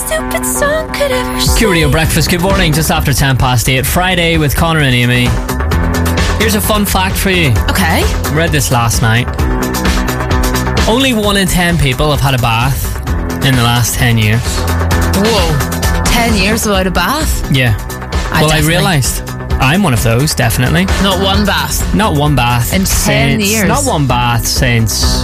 stupid song could ever say. Q-Radio Breakfast, good morning, just after 8:10, Friday with Connor and Amy. Here's a fun fact for you. Okay. I read this last night. Only 1 in 10 people have had a bath in the last 10 years. Whoa. 10 years without a bath? Yeah. I realised I'm one of those, definitely. Not one bath? Not one bath. In 10 years? Not one bath since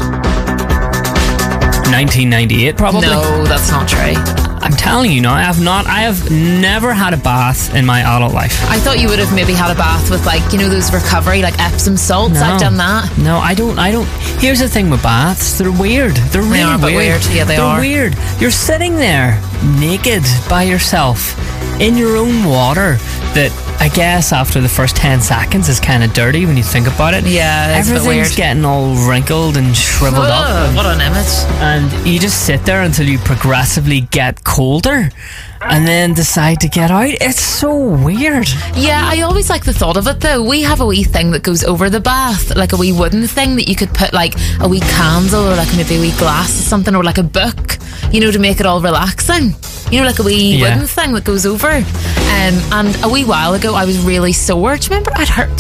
1998, probably. No, that's not true. I'm telling you, no, I have never had a bath in my adult life. I thought you would have maybe had a bath with, like, you know, those recovery, like Epsom salts. No. I've done that. No, I don't. Here's the thing with baths. They're weird. They're really are a bit weird. Yeah, they are. They're weird. You're sitting there naked by yourself in your own water that I guess after the first 10 seconds is kind of dirty when you think about it. Yeah, it's a bit Everything's weird. getting all wrinkled and shriveled up. What an image. And you just sit there until you progressively get colder and then decide to get out. It's so weird. Yeah, I always like the thought of it though. We have a wee thing that goes over the bath, like a wee wooden thing that you could put like a wee candle or like maybe a wee glass or something, or like a book, you know, to make it all relaxing. You know, like a wee wooden thing that goes over. And a wee while ago I was really sore. Do you remember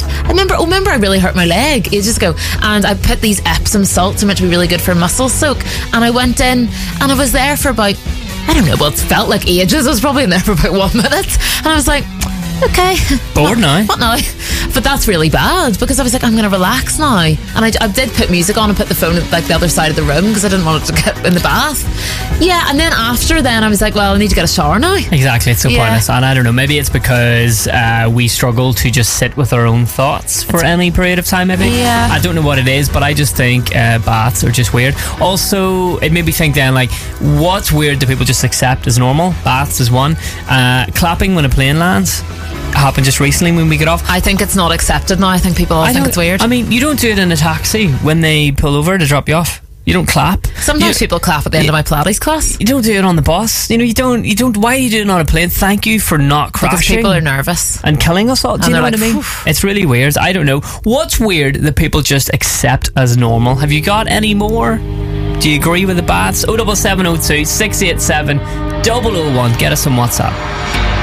I really hurt my leg ages ago, and I put these Epsom salts are meant to be really good for muscle soak, and I went in and I was there for about, I don't know, well, it felt like ages. I was probably in there for about 1 minute, and I was like, okay, bored now. What now? But that's really bad, because I was like, I'm going to relax now. And I did put music on and put the phone at like the other side of the room because I didn't want it to get in the bath. Yeah, and then after then I was like, well, I need to get a shower now. Exactly, it's so pointless. And I don't know, maybe it's because we struggle to just sit with our own thoughts for any period of time, maybe. Yeah. I don't know what it is, but I just think baths are just weird. Also, it made me think then, like, what's weird that people just accept as normal? Baths is one. Clapping when a plane lands happened just recently when we get off. I think it's not accepted now. I think people all think it's weird. I mean, you don't do it in a taxi when they pull over to drop you off. You don't clap. Sometimes people clap at the end of my Pilates class. You don't do it on the bus. You know, you don't. Why are you doing it on a plane? Thank you for not crashing. Because people are nervous and killing us all. Do you know what I mean? It's really weird. I don't know. What's weird that people just accept as normal? Have you got any more? Do you agree with the baths? 07702 687 001. Get us some WhatsApp.